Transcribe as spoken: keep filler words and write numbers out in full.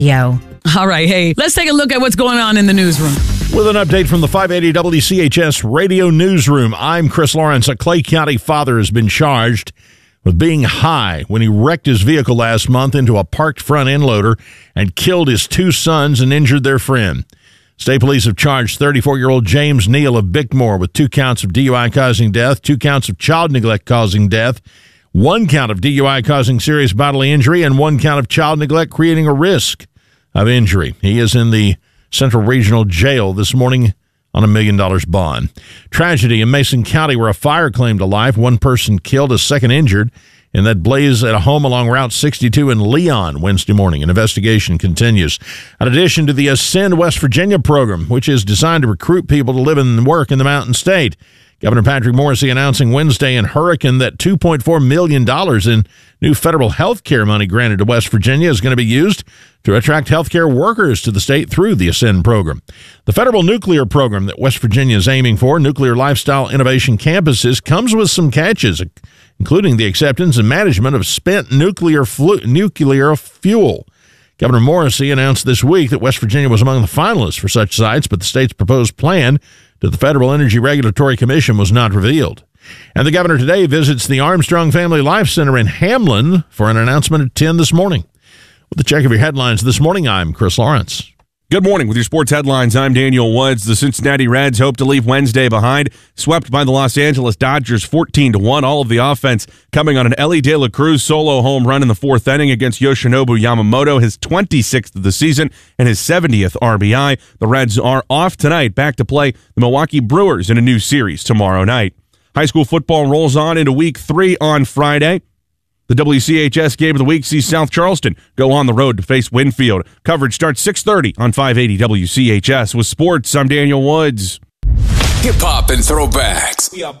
Yo. All right, hey, let's take a look at what's going on in the newsroom. With an update from the five eighty W C H S Radio Newsroom, I'm Chris Lawrence. A Clay County father has been charged with being high when he wrecked his vehicle last month into a parked front end loader and killed his two sons and injured their friend. State police have charged thirty-four-year-old James Neal of Bickmore with two counts of D U I causing death, two counts of child neglect causing death, one count of D U I causing serious bodily injury, and one count of child neglect creating a risk of injury. He is in the Central Regional Jail this morning on a million dollars bond. Tragedy in Mason County where a fire claimed a life. One person killed, a second injured in that blaze at a home along Route sixty-two in Leon Wednesday morning. An investigation continues. In addition to the Ascend West Virginia program, which is designed to recruit people to live and work in the Mountain State, Governor Patrick Morrisey announcing Wednesday in Hurricane that two point four million dollars in new federal health care money granted to West Virginia is going to be used to attract health care workers to the state through the Ascend program. The federal nuclear program that West Virginia is aiming for, Nuclear Lifestyle Innovation Campuses, comes with some catches, including the acceptance and management of spent nuclear flu- nuclear fuel. Governor Morrisey announced this week that West Virginia was among the finalists for such sites, but the state's proposed plan to the Federal Energy Regulatory Commission was not revealed. And the governor today visits the Armstrong Family Life Center in Hamlin for an announcement at ten this morning. With the check of your headlines this morning, I'm Chris Lawrence. Good morning. With your sports headlines, I'm Daniel Woods. The Cincinnati Reds hope to leave Wednesday behind, swept by the Los Angeles Dodgers fourteen to one. All of the offense coming on an Elly De La Cruz solo home run in the fourth inning against Yoshinobu Yamamoto, his twenty-sixth of the season and his seventieth R B I. The Reds are off tonight, back to play the Milwaukee Brewers in a new series tomorrow night. High school football rolls on into week three on Friday. The W C H S Game of the Week sees South Charleston go on the road to face Winfield. Coverage starts six thirty on five eighty W C H S. With sports, I'm Daniel Woods. Hip-hop and throwbacks. We are